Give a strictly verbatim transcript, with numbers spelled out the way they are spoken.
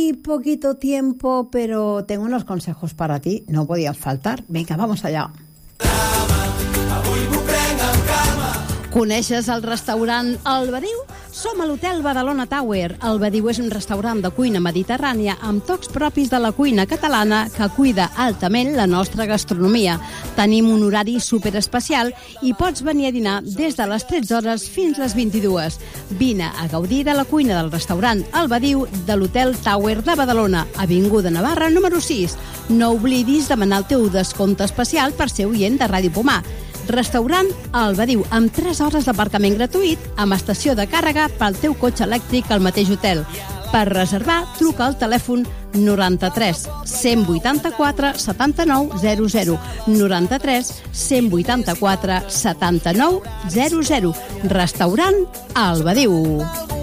muy poquito tiempo, pero tengo unos consejos para ti. No podían faltar. Venga, vamos allá. Coneixes el restaurant El Badiu? Som a l'Hotel Badalona Tower. El Badiu és un restaurant de cuina mediterrània amb tocs propis de la cuina catalana que cuida altament la nostra gastronomia. Tenim un horari superespecial i pots venir a dinar des de les tretze hores fins les vint-i-dues. Vine a gaudir de la cuina del restaurant El Badiu de l'Hotel Tower de Badalona, Avinguda Navarra, número sis. No oblidis demanar el teu descompte especial per ser oient de Ràdio Pomar. Restaurant El Badiu, amb tres hores d'aparcament gratuït, amb estació de càrrega pel teu cotxe elèctric al mateix hotel. Per reservar, truca al telèfon noranta-tres cent vuitanta-quatre setanta-nou zero zero. noranta-tres cent vuitanta-quatre setanta-nou zero zero. Restaurant El Badiu.